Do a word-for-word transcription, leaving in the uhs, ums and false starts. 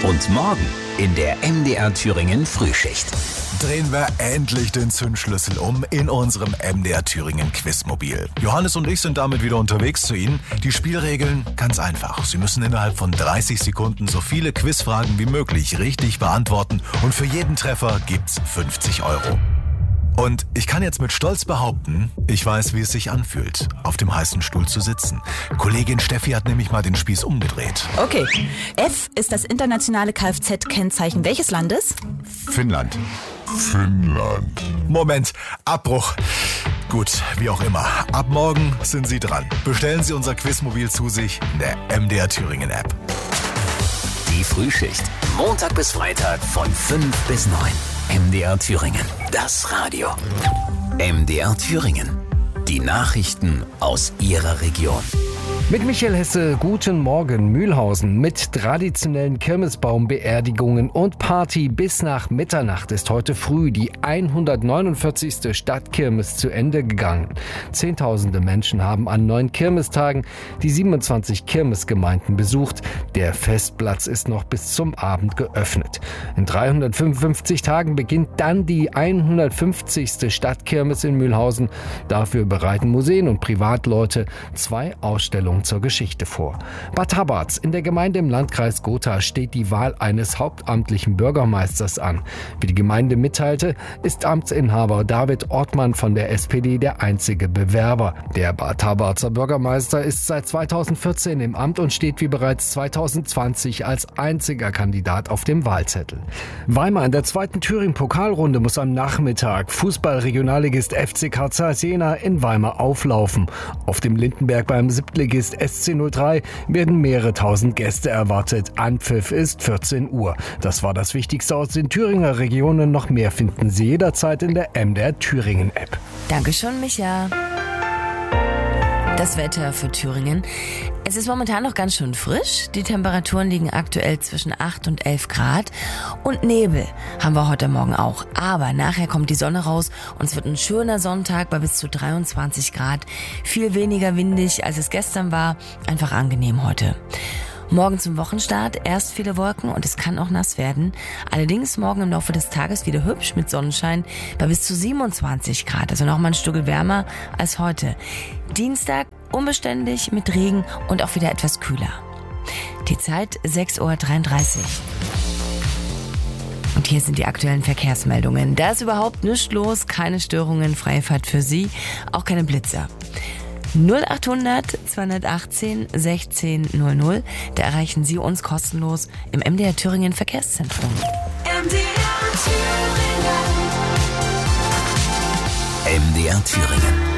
Und morgen in der M D R Thüringen Frühschicht. Drehen wir endlich den Zündschlüssel um in unserem M D R Thüringen Quizmobil. Johannes und ich sind damit wieder unterwegs zu Ihnen. Die Spielregeln ganz einfach. Sie müssen innerhalb von dreißig Sekunden so viele Quizfragen wie möglich richtig beantworten und für jeden Treffer gibt's fünfzig Euro. Und ich kann jetzt mit Stolz behaupten, ich weiß, wie es sich anfühlt, auf dem heißen Stuhl zu sitzen. Kollegin Steffi hat nämlich mal den Spieß umgedreht. Okay. F ist das internationale Kfz-Kennzeichen welches Landes? Finnland. Finnland. Moment, Abbruch. Gut, wie auch immer. Ab morgen sind Sie dran. Bestellen Sie unser Quizmobil zu sich in der M D R Thüringen App. Die Frühschicht. Montag bis Freitag von fünf bis neun. M D R Thüringen. Das Radio. M D R Thüringen. Die Nachrichten aus Ihrer Region. Mit Michael Hesse, guten Morgen. Mühlhausen mit traditionellen Kirmesbaumbeerdigungen und Party bis nach Mitternacht ist heute früh die hundertneunundvierzigste Stadtkirmes zu Ende gegangen. Zehntausende Menschen haben an neun Kirmestagen die siebenundzwanzig Kirmesgemeinden besucht. Der Festplatz ist noch bis zum Abend geöffnet. In dreihundertfünfundfünfzig Tagen beginnt dann die hundertfünfzigste Stadtkirmes in Mühlhausen. Dafür bereiten Museen und Privatleute zwei Ausstellungen zur Geschichte vor. Bad Habarz in der Gemeinde im Landkreis Gotha steht die Wahl eines hauptamtlichen Bürgermeisters an. Wie die Gemeinde mitteilte, ist Amtsinhaber David Ortmann von der S P D der einzige Bewerber. Der Bad Habarzer Bürgermeister ist seit zweitausendvierzehn im Amt und steht wie bereits zweitausendzwanzig als einziger Kandidat auf dem Wahlzettel. Weimar in der zweiten Thüringen-Pokalrunde muss am Nachmittag Fußball-Regionalligist F C Carl Jena in Weimar auflaufen. Auf dem Lindenberg beim Siebtligist S C null drei werden mehrere tausend Gäste erwartet. Anpfiff ist vierzehn Uhr. Das war das Wichtigste aus den Thüringer Regionen. Noch mehr finden Sie jederzeit in der M D R Thüringen App. Dankeschön, Micha. Das Wetter für Thüringen. Es ist momentan noch ganz schön frisch. Die Temperaturen liegen aktuell zwischen acht und elf Grad. Und Nebel haben wir heute Morgen auch. Aber nachher kommt die Sonne raus und es wird ein schöner Sonntag bei bis zu dreiundzwanzig Grad. Viel weniger windig, als es gestern war. Einfach angenehm heute. Morgen zum Wochenstart erst viele Wolken und es kann auch nass werden. Allerdings morgen im Laufe des Tages wieder hübsch mit Sonnenschein bei bis zu siebenundzwanzig Grad. Also noch mal ein Stück wärmer als heute. Dienstag unbeständig mit Regen und auch wieder etwas kühler. Die Zeit sechs Uhr dreiunddreißig. Und hier sind die aktuellen Verkehrsmeldungen. Da ist überhaupt nichts los, keine Störungen, freie Fahrt für Sie, auch keine Blitzer. null achthundert zweihundertachtzehn sechzehn null null. Da erreichen Sie uns kostenlos im M D R Thüringen Verkehrszentrum. M D R Thüringen. M D R Thüringen.